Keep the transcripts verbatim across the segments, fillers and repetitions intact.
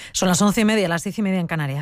Son las once y media, las diez y media en Canarias.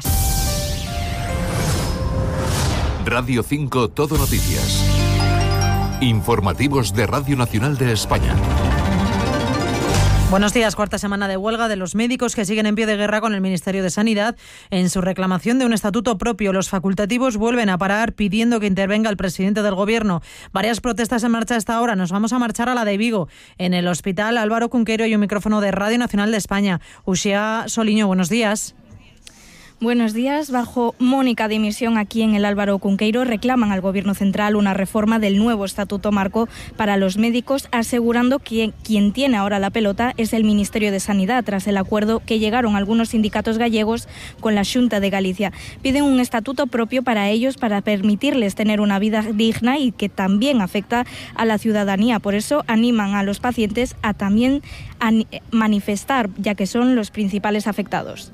Radio cinco Todo Noticias. Informativos de Radio Nacional de España. Buenos días. Cuarta semana de huelga de los médicos que siguen en pie de guerra con el Ministerio de Sanidad en su reclamación de un estatuto propio. Los facultativos vuelven a parar pidiendo que intervenga el presidente del Gobierno. Varias protestas en marcha a esta hora. Nos vamos a marchar a la de Vigo. En el Hospital Álvaro Cunqueiro y un micrófono de Radio Nacional de España. Uxía Soliño, buenos días. Buenos días. Bajo Mónica dimisión aquí en el Álvaro Cunqueiro reclaman al Gobierno central una reforma del nuevo Estatuto Marco para los médicos, asegurando que quien tiene ahora la pelota es el Ministerio de Sanidad, tras el acuerdo que llegaron algunos sindicatos gallegos con la Xunta de Galicia. Piden un estatuto propio para ellos para permitirles tener una vida digna y que también afecta a la ciudadanía. Por eso animan a los pacientes a también a manifestar, ya que son los principales afectados.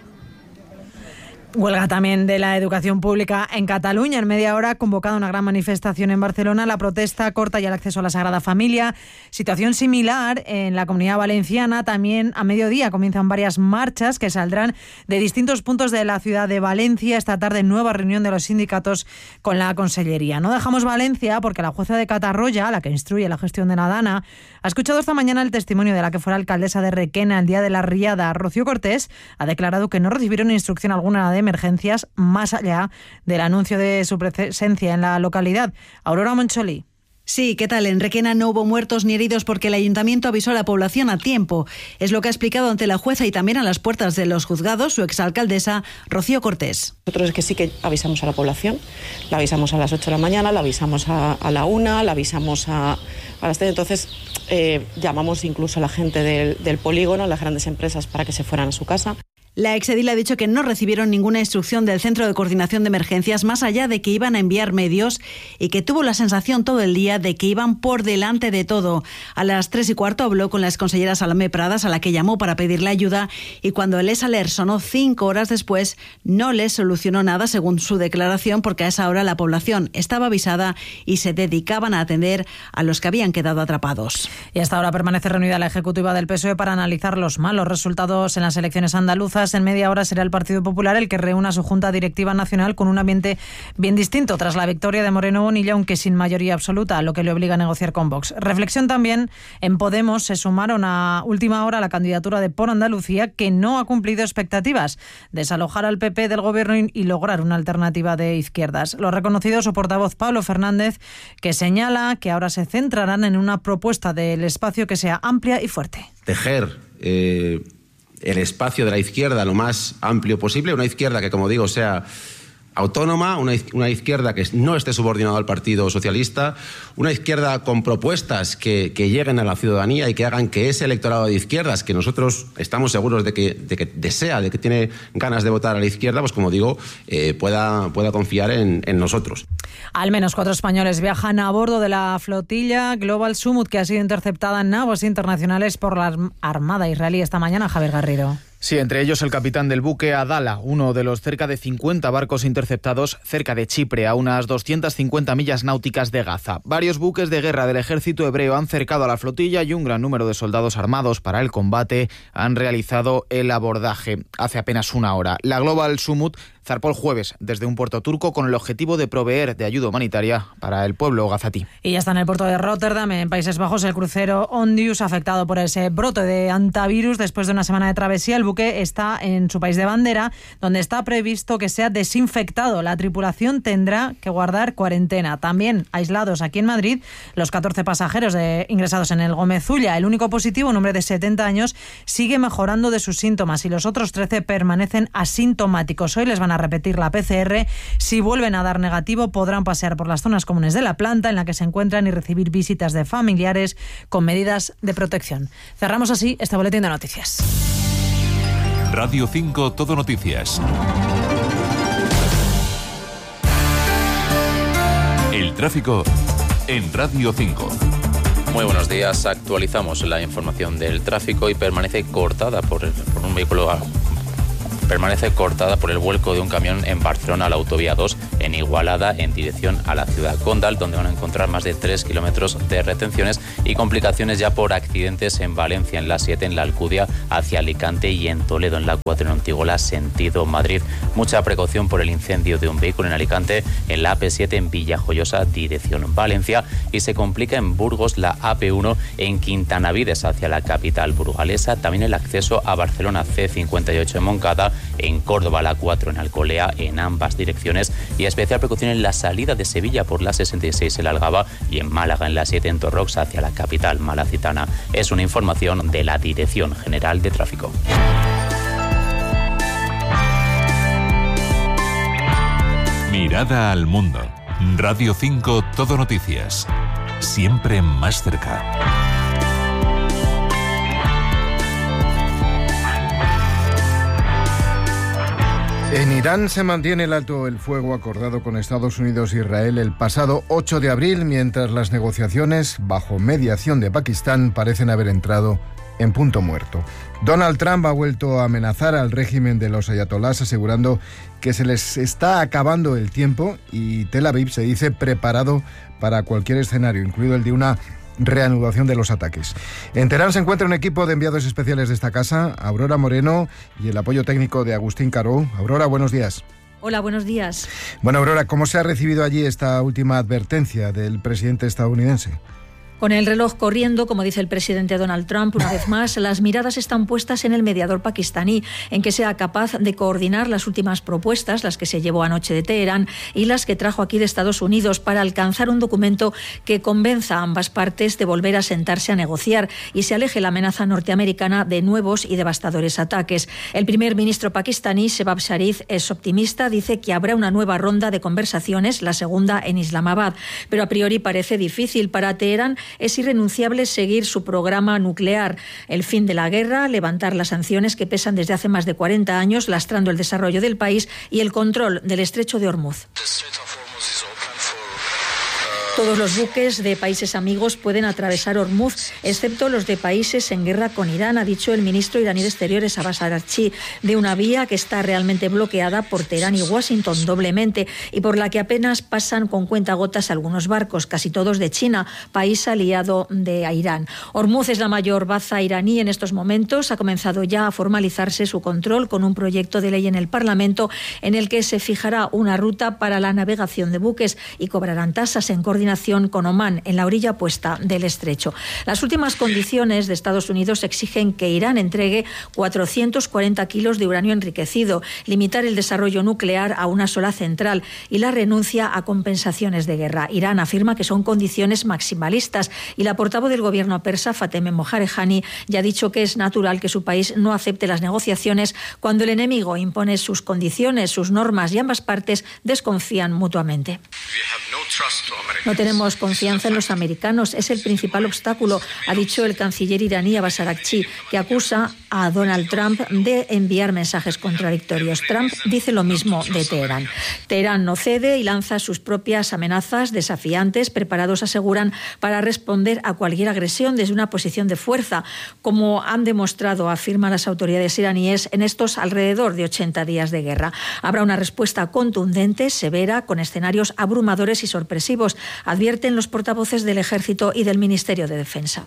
Huelga también de la educación pública en Cataluña. En media hora ha convocado una gran manifestación en Barcelona. La protesta corta ya el acceso a la Sagrada Familia. Situación similar en la Comunidad Valenciana. También a mediodía comienzan varias marchas que saldrán de distintos puntos de la ciudad de Valencia. Esta tarde nueva reunión de los sindicatos con la Consellería. No dejamos Valencia porque la jueza de Catarroya, la que instruye la gestión de la Dana, ha escuchado esta mañana el testimonio de la que fuera alcaldesa de Requena el día de la riada. Rocío Cortés ha declarado que no recibieron instrucción alguna de emergencias más allá del anuncio de su presencia en la localidad. Aurora Moncholí. Sí, ¿qué tal? En Requena no hubo muertos ni heridos porque el ayuntamiento avisó a la población a tiempo. Es lo que ha explicado ante la jueza y también a las puertas de los juzgados su exalcaldesa Rocío Cortés. Nosotros es que sí que avisamos a la población, la avisamos a las ocho de la mañana, la avisamos a, a la una, la avisamos a, a las tres, entonces eh, llamamos incluso a la gente del, del polígono, a las grandes empresas para que se fueran a su casa. La exedil ha dicho que no recibieron ninguna instrucción del Centro de Coordinación de Emergencias más allá de que iban a enviar medios y que tuvo la sensación todo el día de que iban por delante de todo. A las tres y cuarto habló con la exconsellera Salomé Pradas, a la que llamó para pedirle ayuda, y cuando el ESALER sonó cinco horas después no les solucionó nada según su declaración, porque a esa hora la población estaba avisada y se dedicaban a atender a los que habían quedado atrapados. Y hasta ahora permanece reunida la ejecutiva del P S O E para analizar los malos resultados en las elecciones andaluzas. En media hora será el Partido Popular el que reúna a su Junta Directiva Nacional con un ambiente bien distinto tras la victoria de Moreno Bonilla, aunque sin mayoría absoluta, lo que le obliga a negociar con Vox. Reflexión también en Podemos. Se sumaron a última hora la candidatura de Por Andalucía, que no ha cumplido expectativas: desalojar al P P del gobierno y lograr una alternativa de izquierdas. Lo ha reconocido su portavoz Pablo Fernández, que señala que ahora se centrarán en una propuesta del espacio que sea amplia y fuerte. Tejer eh... el espacio de la izquierda lo más amplio posible, una izquierda que, como digo, sea autónoma, una, una izquierda que no esté subordinada al Partido Socialista, una izquierda con propuestas que, que lleguen a la ciudadanía y que hagan que ese electorado de izquierdas, que nosotros estamos seguros de que, de que desea, de que tiene ganas de votar a la izquierda, pues como digo, eh, pueda, pueda confiar en, en nosotros. Al menos cuatro españoles viajan a bordo de la flotilla Global Sumut, que ha sido interceptada en aguas internacionales por la Armada israelí esta mañana. Javier Garrido. Sí, entre ellos el capitán del buque Adala, uno de los cerca de cincuenta barcos interceptados cerca de Chipre, a unas doscientas cincuenta millas náuticas de Gaza. Varios buques de guerra del ejército hebreo han cercado a la flotilla y un gran número de soldados armados para el combate han realizado el abordaje hace apenas una hora. La Global Sumut zarpó el jueves desde un puerto turco con el objetivo de proveer de ayuda humanitaria para el pueblo gazatí. Y ya está en el puerto de Rotterdam, en Países Bajos, el crucero Ondius, afectado por ese brote de antivirus después de una semana de travesía. El buque está en su país de bandera, donde está previsto que sea desinfectado. La tripulación tendrá que guardar cuarentena. También aislados aquí en Madrid los catorce pasajeros de, ingresados en el Gómez Ulla. El único positivo, un hombre de setenta años, sigue mejorando de sus síntomas y los otros trece permanecen asintomáticos. Hoy les van a repetir la P C R. Si vuelven a dar negativo, podrán pasear por las zonas comunes de la planta en la que se encuentran y recibir visitas de familiares con medidas de protección. Cerramos así este boletín de noticias. Radio cinco Todo Noticias. El tráfico en Radio cinco. Muy buenos días. Actualizamos la información del tráfico y permanece cortada por, por un vehículo permanece cortada por el vuelco de un camión en Barcelona a la autovía dos, en Igualada, en dirección a la ciudad condal, donde van a encontrar más de tres kilómetros de retenciones y complicaciones ya por accidentes en Valencia, en la siete, en la Alcudia, hacia Alicante y en Toledo, en la cuatro, en Ontigola, sentido Madrid. Mucha precaución por el incendio de un vehículo en Alicante, en la A P siete, en Villajoyosa, dirección Valencia, y se complica en Burgos la A P uno en Quintanavides hacia la capital burgalesa, también el acceso a Barcelona C cincuenta y ocho en Moncada, en Córdoba la cuatro en Alcolea, en ambas direcciones, y especial precaución en la salida de Sevilla por la sesenta y seis en la Algaba y en Málaga en la siete en Torrox hacia la capital malacitana. Es una información de la Dirección General de Tráfico. Mirada al mundo. Radio cinco Todo Noticias. Siempre más cerca. En Irán se mantiene el alto el fuego acordado con Estados Unidos e Israel el pasado ocho de abril, mientras las negociaciones, bajo mediación de Pakistán, parecen haber entrado en punto muerto. Donald Trump ha vuelto a amenazar al régimen de los ayatolás, asegurando que se les está acabando el tiempo, y Tel Aviv se dice preparado para cualquier escenario, incluido el de una reanudación de los ataques. En Teherán se encuentra un equipo de enviados especiales de esta casa, Aurora Moreno, y el apoyo técnico de Agustín Caró. Aurora, buenos días. Hola, buenos días. Bueno, Aurora, ¿cómo se ha recibido allí esta última advertencia del presidente estadounidense? Con el reloj corriendo, como dice el presidente Donald Trump, una vez más, las miradas están puestas en el mediador pakistaní, en que sea capaz de coordinar las últimas propuestas, las que se llevó anoche de Teherán y las que trajo aquí de Estados Unidos, para alcanzar un documento que convenza a ambas partes de volver a sentarse a negociar y se aleje la amenaza norteamericana de nuevos y devastadores ataques. El primer ministro pakistaní, Shehbaz Sharif, es optimista, dice que habrá una nueva ronda de conversaciones, la segunda en Islamabad, pero a priori parece difícil. Para Teherán es irrenunciable seguir su programa nuclear, el fin de la guerra, levantar las sanciones que pesan desde hace más de cuarenta años, lastrando el desarrollo del país, y el control del estrecho de Hormuz. Todos los buques de países amigos pueden atravesar Hormuz, excepto los de países en guerra con Irán, ha dicho el ministro iraní de Exteriores, Abbas Araghchi, de una vía que está realmente bloqueada por Teherán y Washington doblemente, y por la que apenas pasan con cuentagotas algunos barcos, casi todos de China, país aliado de Irán. Hormuz es la mayor baza iraní en estos momentos. Ha comenzado ya a formalizarse su control con un proyecto de ley en el Parlamento en el que se fijará una ruta para la navegación de buques y cobrarán tasas en coordinación con Omán, en la orilla opuesta del estrecho. Las últimas condiciones de Estados Unidos exigen que Irán entregue cuatrocientos cuarenta kilos de uranio enriquecido, limitar el desarrollo nuclear a una sola central y la renuncia a compensaciones de guerra. Irán afirma que son condiciones maximalistas, y la portavoz del gobierno persa, Fateme Mojarejani, ya ha dicho que es natural que su país no acepte las negociaciones cuando el enemigo impone sus condiciones, sus normas, y ambas partes desconfían mutuamente. No tenemos confianza en los americanos, es el principal obstáculo, ha dicho el canciller iraní Abbas Araghchi, que acusa a Donald Trump de enviar mensajes contradictorios. Trump dice lo mismo de Teherán. Teherán no cede y lanza sus propias amenazas desafiantes, preparados, aseguran, para responder a cualquier agresión desde una posición de fuerza, como han demostrado, afirman las autoridades iraníes, en estos alrededor de ochenta días de guerra. Habrá una respuesta contundente, severa, con escenarios abrumadores y sorpresivos, advierten los portavoces del Ejército y del Ministerio de Defensa.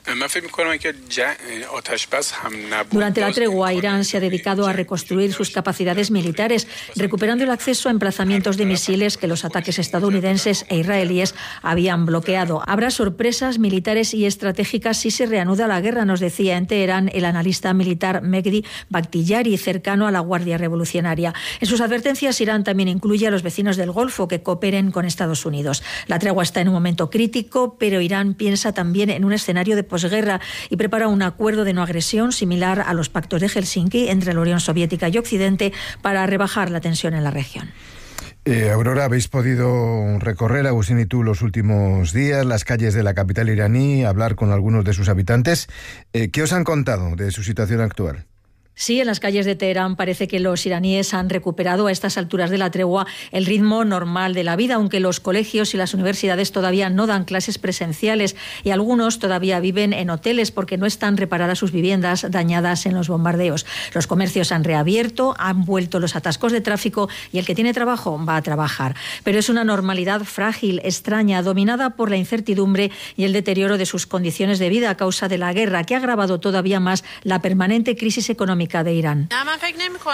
Durante la tregua, Irán se ha dedicado a reconstruir sus capacidades militares, recuperando el acceso a emplazamientos de misiles que los ataques estadounidenses e israelíes habían bloqueado. Habrá sorpresas militares y estratégicas si se reanuda la guerra, nos decía en Teherán el analista militar Mehdi Bakhtiyari, cercano a la Guardia Revolucionaria. En sus advertencias, Irán también incluye a los vecinos del Golfo que cooperen con Estados Unidos. La tregua está en un momento crítico, pero Irán piensa también en un escenario de posguerra y prepara un acuerdo de no agresión similar a los pactos de Helsinki entre la Unión Soviética y Occidente para rebajar la tensión en la región. Eh, Aurora, habéis podido recorrer, Agustín y tú, los últimos días las calles de la capital iraní, hablar con algunos de sus habitantes. Eh, ¿Qué os han contado de su situación actual? Sí, en las calles de Teherán parece que los iraníes han recuperado a estas alturas de la tregua el ritmo normal de la vida, aunque los colegios y las universidades todavía no dan clases presenciales y algunos todavía viven en hoteles porque no están reparadas sus viviendas dañadas en los bombardeos. Los comercios han reabierto, han vuelto los atascos de tráfico y el que tiene trabajo va a trabajar. Pero es una normalidad frágil, extraña, dominada por la incertidumbre y el deterioro de sus condiciones de vida a causa de la guerra, que ha agravado todavía más la permanente crisis económica de Irán.